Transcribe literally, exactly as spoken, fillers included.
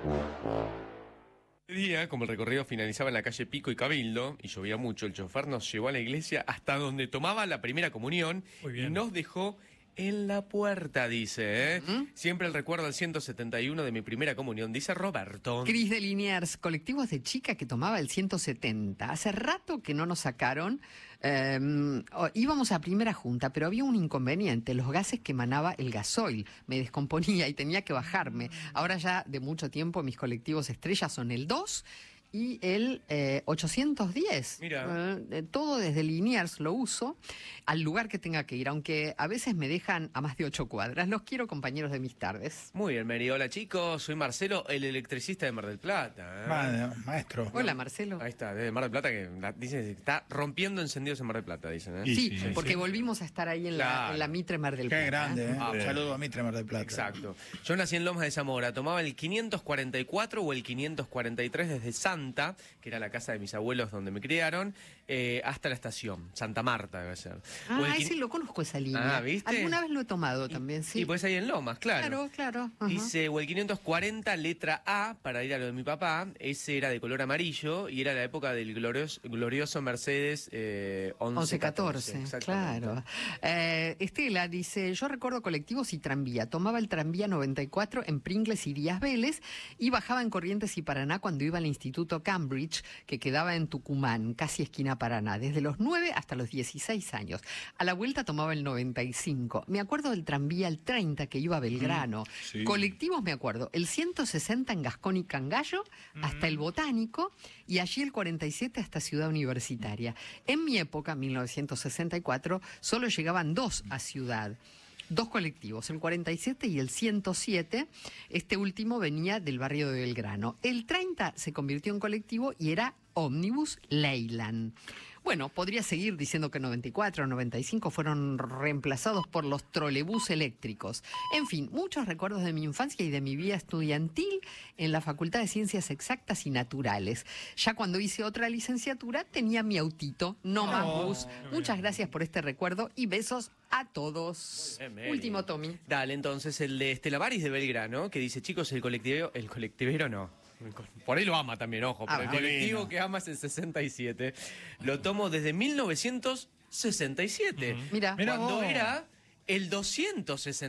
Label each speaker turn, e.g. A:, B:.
A: Día, como el recorrido finalizaba en la calle Pico y Cabildo, y llovía mucho, el chofer nos llevó a la iglesia hasta donde tomaba la primera comunión y nos dejó en la puerta, dice, ¿eh? Uh-huh. Siempre el recuerdo al ciento setenta y uno de mi primera comunión, dice Roberto.
B: Cris de Liniers, colectivos de chica que tomaba el ciento setenta. Hace rato que no nos sacaron. Eh, íbamos a primera junta, pero había un inconveniente. Los gases que emanaba el gasoil me descomponía y tenía que bajarme. Ahora ya de mucho tiempo mis colectivos estrellas son el dos y el eh, ochocientos diez.
A: Mira.
B: Eh, todo desde Liniers lo uso al lugar que tenga que ir, aunque a veces me dejan a más de ocho cuadras. Los quiero, compañeros de mis tardes.
A: Muy bien, Mary. Hola, chicos. Soy Marcelo, el electricista de Mar del Plata. ¿eh?
C: Ma maestro.
B: Hola, Marcelo.
A: Ahí está, de Mar del Plata, que la, dicen que está rompiendo encendidos en Mar del Plata, dicen. ¿eh?
B: Sí,
C: sí,
B: sí, porque
C: sí.
B: volvimos a estar ahí en,
A: claro.
B: la, en la Mitre Mar del Plata.
C: Qué grande, ¿eh?
A: Ah,
C: Un saludo a Mitre Mar del Plata.
A: Exacto. Yo nací en Lomas de Zamora. Tomaba el quinientos cuarenta y cuatro o el quinientos cuarenta y tres desde Santa, que era la casa de mis abuelos donde me criaron, eh, hasta la estación, Santa Marta debe ser.
B: Ah,
A: o el
B: ese lo conozco, esa línea.
A: Ah, ¿viste?
B: Alguna vez lo he tomado también, sí.
A: Y pues ahí en Lomas, claro.
B: Claro, claro. Uh-huh.
A: Dice, o el quinientos cuarenta, letra A, para ir a lo de mi papá, ese era de color amarillo y era la época del glorioso, glorioso Mercedes eh, once catorce.
B: Claro. Eh, Estela dice, yo recuerdo colectivos y tranvía. Tomaba el tranvía noventa y cuatro en Pringles y Díaz Vélez y bajaba en Corrientes y Paraná cuando iba al Instituto Cambridge, que quedaba en Tucumán, casi esquina Paraná, desde los nueve hasta los dieciséis años. A la vuelta tomaba el noventa y cinco. Me acuerdo del tranvía el treinta que iba a Belgrano. Mm, sí. Colectivos me acuerdo, el ciento sesenta en Gascón y Cangallo mm. hasta el Botánico y allí el cuarenta y siete hasta Ciudad Universitaria. En mi época, mil novecientos sesenta y cuatro, solo llegaban dos a Ciudad. Dos colectivos, el cuarenta y siete y el ciento siete. Este último venía del barrio de Belgrano. El treinta se convirtió en colectivo y era ómnibus Leyland. Bueno, podría seguir diciendo que noventa y cuatro, noventa y cinco fueron reemplazados por los trolebús eléctricos. En fin, muchos recuerdos de mi infancia y de mi vida estudiantil en la Facultad de Ciencias Exactas y Naturales. Ya cuando hice otra licenciatura tenía mi autito, no más bus. Muchas gracias por este recuerdo y besos a todos.
A: Bien,
B: Último, Tommy.
A: Dale, entonces, el de Estela Baris de Belgrano, que dice, chicos, el colectivero, el colectivero no. Por ahí lo ama también, ojo, pero ah, el colectivo divino. Que ama es el sesenta y siete. Lo tomo desde mil novecientos sesenta y siete.
B: Uh-huh. Mira,
A: cuando era el doscientos sesenta y siete.